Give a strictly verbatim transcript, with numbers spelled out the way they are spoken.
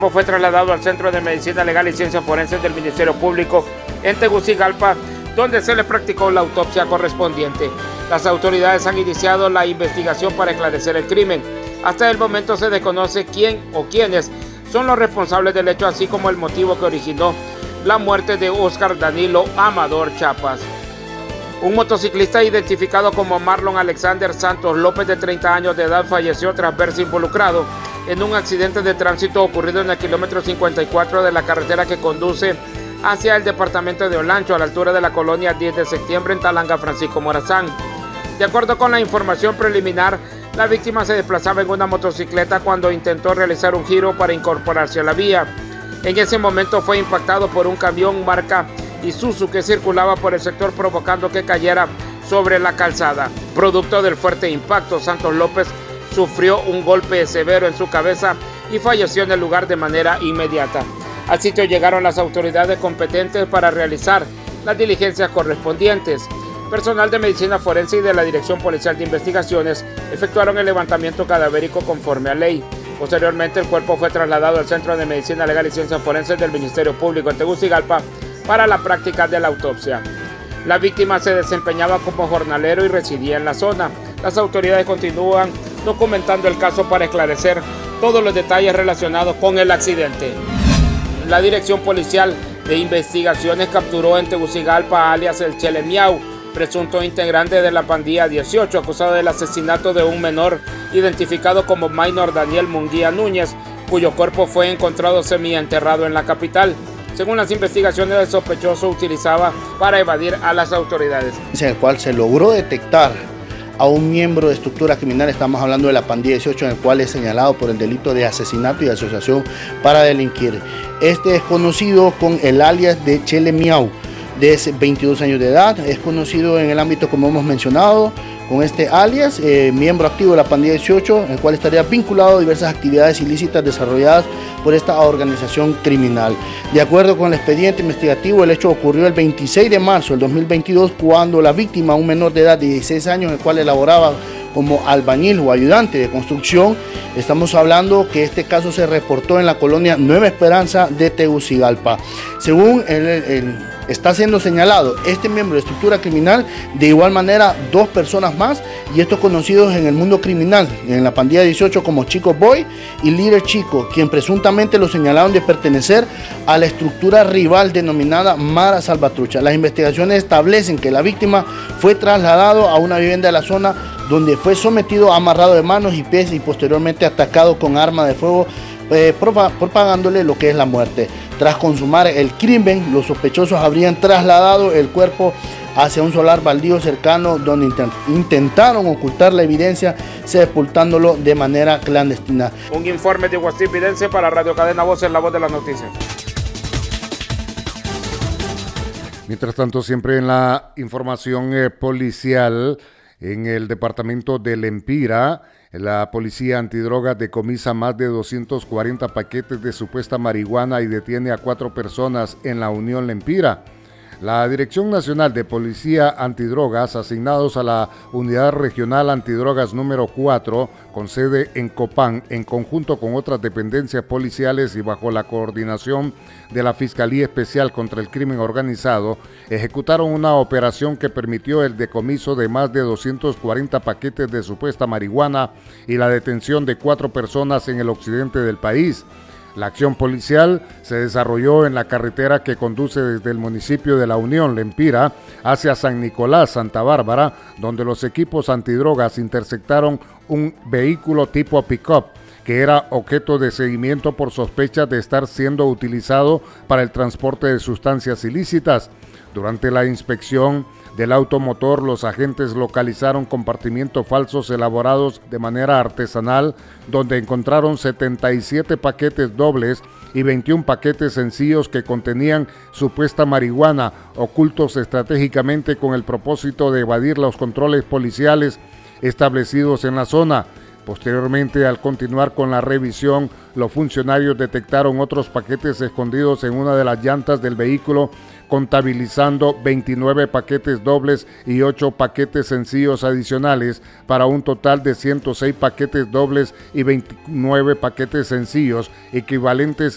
Fue trasladado al Centro de Medicina Legal y Ciencias Forenses del Ministerio Público en Tegucigalpa, donde se le practicó la autopsia correspondiente. Las autoridades han iniciado la investigación para esclarecer el crimen. Hasta el momento se desconoce quién o quiénes son los responsables del hecho, así como el motivo que originó la muerte de Óscar Danilo Amador Chapas. Un motociclista identificado como Marlon Alexander Santos López, de treinta años de edad, falleció tras verse involucrado en un accidente de tránsito ocurrido en el kilómetro cincuenta y cuatro de la carretera que conduce hacia el departamento de Olancho, a la altura de la colonia diez de septiembre en Talanga Francisco Morazán. De acuerdo con la información preliminar, la víctima se desplazaba en una motocicleta cuando intentó realizar un giro para incorporarse a la vía. En ese momento fue impactado por un camión marca Isuzu que circulaba por el sector, provocando que cayera sobre la calzada. Producto del fuerte impacto, Santos López sufrió un golpe severo en su cabeza y falleció en el lugar de manera inmediata. Al sitio llegaron las autoridades competentes para realizar las diligencias correspondientes. Personal de medicina forense y de la Dirección Policial de Investigaciones efectuaron el levantamiento cadavérico conforme a ley. Posteriormente, el cuerpo fue trasladado al Centro de Medicina Legal y Ciencias Forenses del Ministerio Público en Tegucigalpa para la práctica de la autopsia. La víctima se desempeñaba como jornalero y residía en la zona. Las autoridades continúan documentando el caso para esclarecer todos los detalles relacionados con el accidente. La Dirección Policial de Investigaciones capturó en Tegucigalpa alias el Chele Miau, presunto integrante de la pandilla dieciocho, acusado del asesinato de un menor identificado como Minor Daniel Munguía Núñez, cuyo cuerpo fue encontrado semienterrado en la capital. Según las investigaciones, el sospechoso utilizaba para evadir a las autoridades. En el cual se logró detectar a un miembro de estructura criminal, estamos hablando de la pandilla dieciocho, en el cual es señalado por el delito de asesinato y asociación para delinquir. Este es conocido con el alias de Chele Miau, de veintidós años de edad, es conocido en el ámbito, como hemos mencionado, con este alias, eh, miembro activo de la pandilla dieciocho, el cual estaría vinculado a diversas actividades ilícitas desarrolladas por esta organización criminal. De acuerdo con el expediente investigativo, el hecho ocurrió el veintiséis de marzo del dos mil veintidós, cuando la víctima, un menor de edad de dieciséis años, el cual elaboraba como albañil o ayudante de construcción. Estamos hablando que este caso se reportó en la colonia Nueva Esperanza de Tegucigalpa. Según el, el, está siendo señalado este miembro de estructura criminal, de igual manera dos personas más, y estos conocidos en el mundo criminal, en la pandilla dieciocho, como Chico Boy y Líder Chico, quien presuntamente lo señalaron de pertenecer a la estructura rival denominada Mara Salvatrucha. Las investigaciones establecen que la víctima fue trasladado a una vivienda de la zona, donde fue sometido, amarrado de manos y pies y posteriormente atacado con arma de fuego, eh, propagándole lo que es la muerte. Tras consumar el crimen, los sospechosos habrían trasladado el cuerpo hacia un solar baldío cercano, donde intent intentaron ocultar la evidencia, sepultándolo de manera clandestina. Un informe de Guasip Videncia para Radio Cadena Voz, en la voz de las noticias. Mientras tanto, siempre en la información eh, policial, en el departamento de Lempira, la policía antidrogas decomisa más de doscientos cuarenta paquetes de supuesta marihuana y detiene a cuatro personas en la Unión Lempira. La Dirección Nacional de Policía Antidrogas, asignados a la Unidad Regional Antidrogas número cuatro, con sede en Copán, en conjunto con otras dependencias policiales y bajo la coordinación de la Fiscalía Especial contra el Crimen Organizado, ejecutaron una operación que permitió el decomiso de más de doscientos cuarenta paquetes de supuesta marihuana y la detención de cuatro personas en el occidente del país. La acción policial se desarrolló en la carretera que conduce desde el municipio de La Unión, Lempira, hacia San Nicolás, Santa Bárbara, donde los equipos antidrogas interceptaron un vehículo tipo pick-up que era objeto de seguimiento por sospechas de estar siendo utilizado para el transporte de sustancias ilícitas. Durante la inspección del automotor, los agentes localizaron compartimientos falsos elaborados de manera artesanal, donde encontraron setenta y siete paquetes dobles y veintiún paquetes sencillos que contenían supuesta marihuana, ocultos estratégicamente con el propósito de evadir los controles policiales establecidos en la zona. Posteriormente, al continuar con la revisión, los funcionarios detectaron otros paquetes escondidos en una de las llantas del vehículo, contabilizando veintinueve paquetes dobles y ocho paquetes sencillos adicionales, para un total de ciento seis paquetes dobles y veintinueve paquetes sencillos, equivalentes